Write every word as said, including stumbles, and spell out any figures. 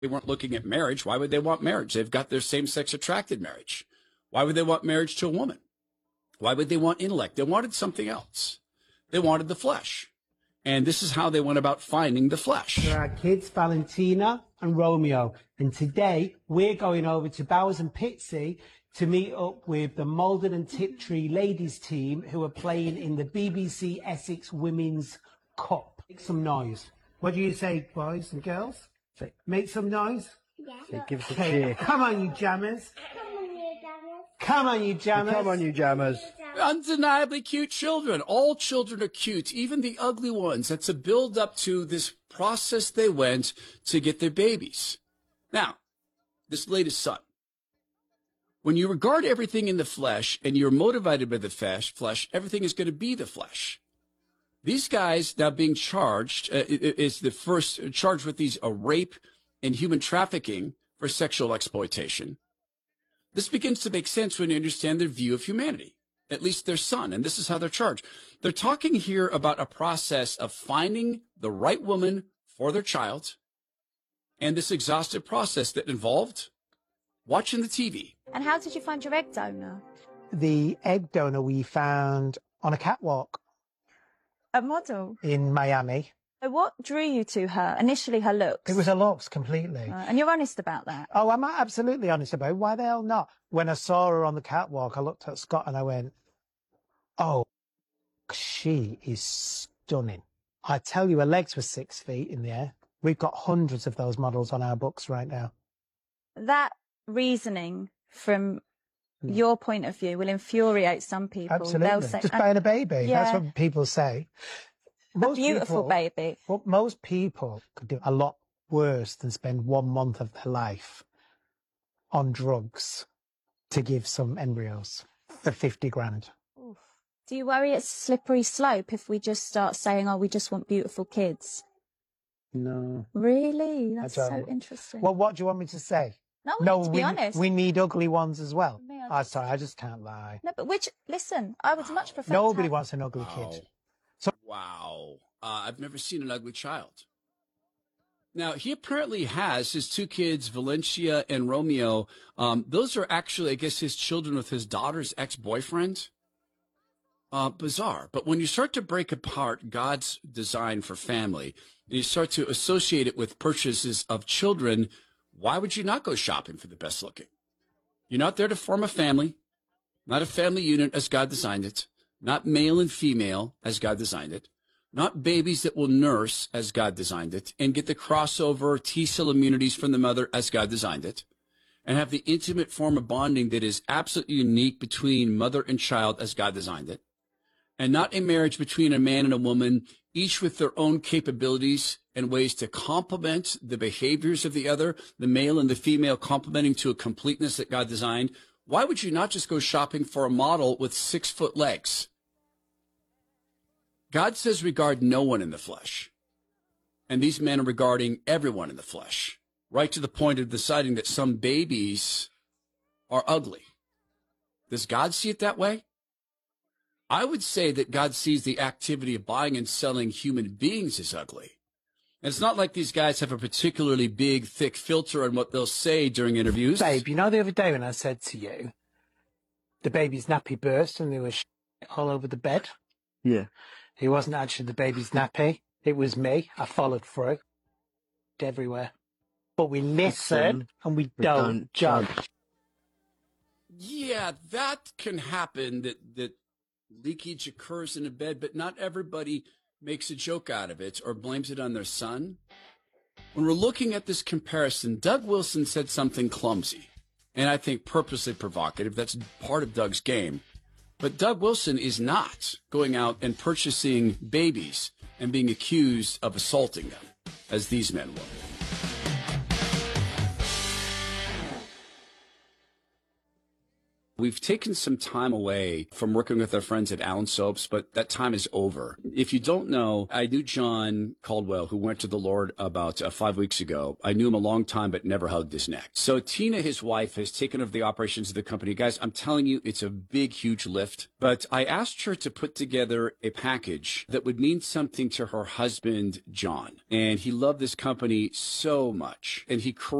They weren't looking at marriage. Why would they want marriage? They've got their same-sex attracted marriage. Why would they want marriage to a woman? Why would they want intellect? They wanted something else. They wanted the flesh. And this is how they went about finding the flesh. There are kids, Valentina and Romeo. And today we're going over to Bowers and Pitsea to meet up with the Malden and Tiptree ladies team who are playing in the B B C Essex Women's Cup. Make some noise. What do you say, boys and girls? Say, make some noise? Yeah. So give us a Okay, cheer. come on, you jammers. Come on, you jammers. Come on, you jammers. Come on, you jammers. Undeniably cute children. All children are cute, even the ugly ones. That's a build up to this process they went to get their babies. Now, this latest son. When you regard everything in the flesh and you're motivated by the flesh, flesh, everything is going to be the flesh. These guys now being charged uh, is the first charged with these uh, rape and human trafficking for sexual exploitation. This begins to make sense when you understand their view of humanity, at least their son, and this is how they're charged. They're talking here about a process of finding the right woman for their child and this exhaustive process that involved watching the T V. And how did you find your egg donor? The egg donor we found on a catwalk A model. in Miami. So what drew you to her? Initially, her looks. It was her looks completely. Uh, and you're honest about that. Oh, I'm absolutely honest about it. Why the hell not? When I saw her on the catwalk, I looked at Scott and I went, oh, she is stunning. I tell you, her legs were six feet in the air. We've got hundreds of those models on our books right now. That reasoning from your point of view will infuriate some people. Absolutely. They'll say, Just "Uh, buying a baby. yeah. That's what people say. a beautiful people, baby. Well, most people could do a lot worse than spend one month of their life on drugs to give some embryos for fifty grand. Oof. Do you worry it's a slippery slope if we just start saying, oh, we just want beautiful kids? No. Really? That's I so don't. interesting. Well, what do you want me to say? no, No, to we, be honest. we need ugly ones as well. Me, I Oh, just- sorry, I just can't lie. No, but which, listen, I would much prefer to Nobody have- wants an ugly Wow. kid. Wow. Uh, I've never seen an ugly child. Now, he apparently has his two kids, Valencia and Romeo. Um, those are actually, I guess, his children with his daughter's ex-boyfriend. Uh, bizarre. But when you start to break apart God's design for family, and you start to associate it with purchases of children, why would you not go shopping for the best looking? You're not there to form a family, not a family unit as God designed it, not male and female as God designed it, not babies that will nurse as God designed it and get the crossover T-cell immunities from the mother as God designed it, and have the intimate form of bonding that is absolutely unique between mother and child as God designed it, and not a marriage between a man and a woman, each with their own capabilities and ways to complement the behaviors of the other, the male and the female complementing to a completeness that God designed. Why would you not just go shopping for a model with six foot legs? God says regard no one in the flesh. And these men are regarding everyone in the flesh, right to the point of deciding that some babies are ugly. Does God see it that way? I would say that God sees the activity of buying and selling human beings as ugly. And it's not like these guys have a particularly big, thick filter on what they'll say during interviews. Babe, you know the other day when I said to you, the baby's nappy burst and there was shit all over the bed? Yeah. It wasn't actually the baby's nappy. It was me. I followed through. Everywhere. But we listen and we, We don't, don't judge. judge. Yeah, that can happen, that, that leakage occurs in a bed, but not everybody makes a joke out of it or blames it on their son. When we're looking at this comparison, Doug Wilson said something clumsy, and I think purposely provocative. That's part of Doug's game. But Doug Wilson is not going out and purchasing babies and being accused of assaulting them, as these men were. We've taken some time away from working with our friends at Allen Soaps, but that time is over. If you don't know, I knew John Caldwell, who went to the Lord about uh, five weeks ago. I knew him a long time, but never hugged his neck. So Tina, his wife, has taken over the operations of the company. Guys, I'm telling you, it's a big, huge lift. But I asked her to put together a package that would mean something to her husband, John. And he loved this company so much. And he